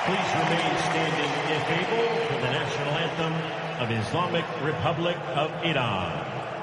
Please remain standing if able for the national anthem of Islamic Republic of Iran.